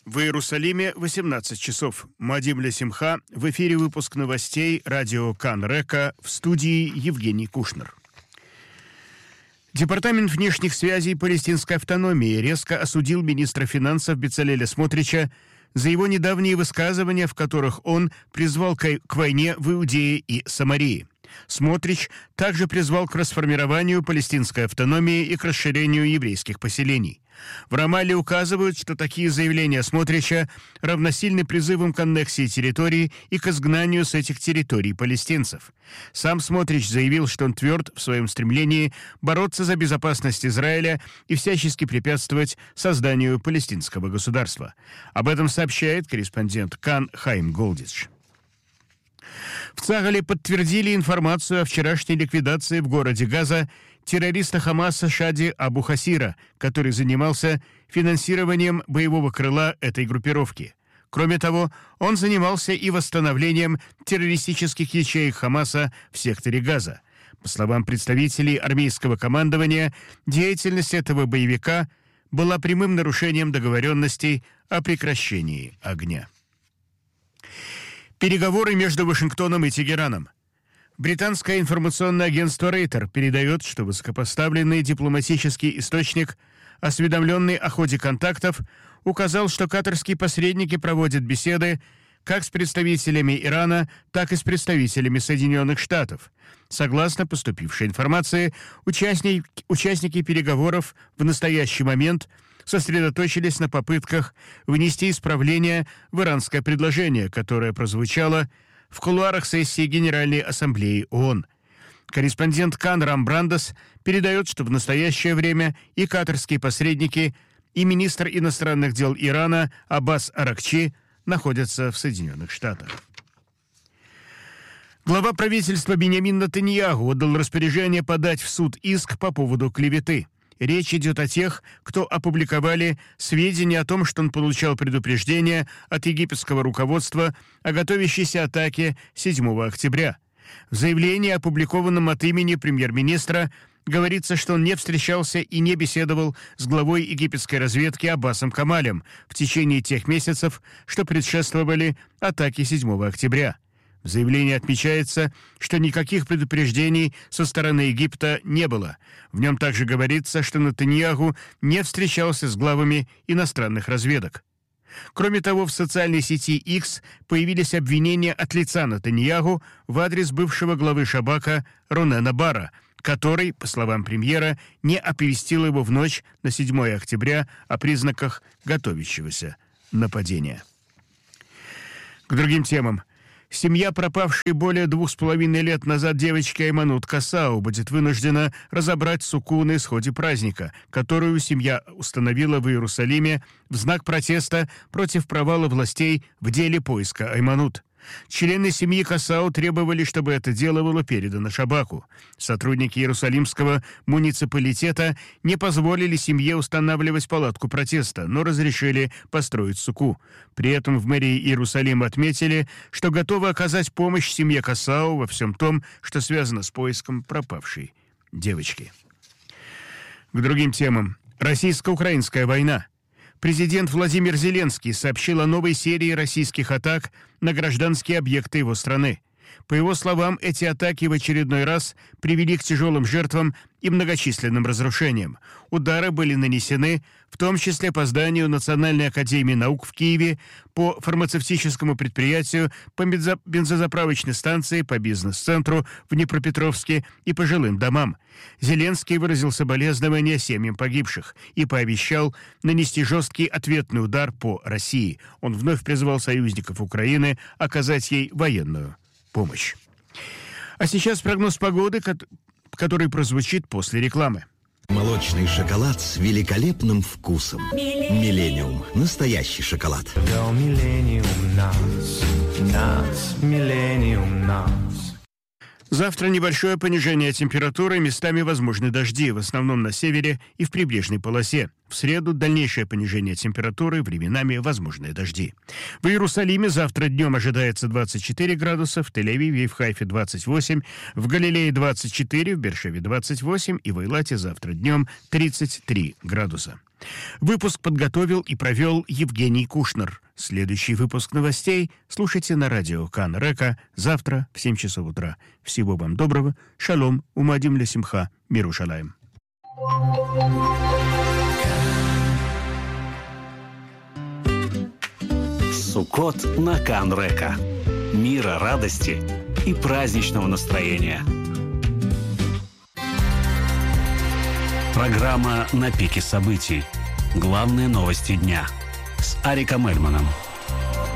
В Иерусалиме 18 часов. Мадим Лесимха. В эфире выпуск новостей радио Кан Река, в студии Евгений Кушнер. Департамент внешних связей палестинской автономии резко осудил министра финансов Бецалеля Смотрича за его недавние высказывания, в которых он призвал к войне в Иудее и Самарии. Смотрич также призвал к расформированию палестинской автономии и к расширению еврейских поселений. В Рамалле указывают, что такие заявления Смотрича равносильны призывам к аннексии территорий и к изгнанию с этих территорий палестинцев. Сам Смотрич заявил, что он тверд в своем стремлении бороться за безопасность Израиля и всячески препятствовать созданию палестинского государства. Об этом сообщает корреспондент Кан Хайм Голдич. В Цагале подтвердили информацию о вчерашней ликвидации в городе Газа террориста Хамаса Шади Абу-Хасира, который занимался финансированием боевого крыла этой группировки. Кроме того, он занимался и восстановлением террористических ячеек Хамаса в секторе Газа. По словам представителей армейского командования, деятельность этого боевика была прямым нарушением договоренностей о прекращении огня. Переговоры между Вашингтоном и Тегераном. Британское информационное агентство Рейтер передает, что высокопоставленный дипломатический источник, осведомленный о ходе контактов, указал, что катарские посредники проводят беседы как с представителями Ирана, так и с представителями Соединенных Штатов. Согласно поступившей информации, участники переговоров в настоящий момент сосредоточились на попытках внести исправление в иранское предложение, которое прозвучало в кулуарах сессии Генеральной Ассамблеи ООН. Корреспондент Кан Рамбрандес передает, что в настоящее время и катарские посредники, и министр иностранных дел Ирана Аббас Аракчи находятся в Соединенных Штатах. Глава правительства Биньямин Нетаньяху отдал распоряжение подать в суд иск по поводу клеветы. Речь идет о тех, кто опубликовали сведения о том, что он получал предупреждение от египетского руководства о готовящейся атаке 7 октября. В заявлении, опубликованном от имени премьер-министра, говорится, что он не встречался и не беседовал с главой египетской разведки Аббасом Камалем в течение тех месяцев, что предшествовали атаке 7 октября. В заявлении отмечается, что никаких предупреждений со стороны Египта не было. В нем также говорится, что Нетаньяху не встречался с главами иностранных разведок. Кроме того, в социальной сети X появились обвинения от лица Нетаньяху в адрес бывшего главы Шабака Ронена Бара, который, по словам премьера, не оповестил его в ночь на 7 октября о признаках готовящегося нападения. К другим темам. Семья, пропавшей более 2,5 лет назад девочки Айманут Касау, будет вынуждена разобрать суку на исходе праздника, которую семья установила в Иерусалиме в знак протеста против провала властей в деле поиска Айманут. Члены семьи Касау требовали, чтобы это дело было передано Шабаку. Сотрудники Иерусалимского муниципалитета не позволили семье устанавливать палатку протеста, но разрешили построить суку. При этом в мэрии Иерусалима отметили, что готовы оказать помощь семье Касау во всем том, что связано с поиском пропавшей девочки. К другим темам. Российско-украинская война. Президент Владимир Зеленский сообщил о новой серии российских атак на гражданские объекты его страны. По его словам, эти атаки в очередной раз привели к тяжелым жертвам и многочисленным разрушениям. Удары были нанесены, в том числе по зданию Национальной академии наук в Киеве, по фармацевтическому предприятию, по бензозаправочной станции, по бизнес-центру в Днепропетровске и по жилым домам. Зеленский выразил соболезнования семьям погибших и пообещал нанести жесткий ответный удар по России. Он вновь призвал союзников Украины оказать ей военную помощь. А сейчас прогноз погоды, который прозвучит после рекламы. Молочный шоколад с великолепным вкусом. Миллениум. Настоящий шоколад. Миллениум нас, Миллениум нас. Завтра небольшое понижение температуры, местами возможны дожди, в основном на севере и в прибрежной полосе. В среду дальнейшее понижение температуры, временами возможные дожди. В Иерусалиме завтра днем ожидается 24 градуса, в Тель-Авиве и в Хайфе 28, в Галилее 24, в Бершеве 28 и в Эйлате завтра днем 33 градуса. Выпуск подготовил и провел Евгений Кушнер. Следующий выпуск новостей слушайте на радио Кан Река завтра в 7 часов утра. Всего вам доброго. Шалом. Умадим ле симха. Мирушалаем. Суккот на Кан Река. Мира, радости и праздничного настроения. Программа «На пике событий». Главные новости дня с Ариком Эльманом.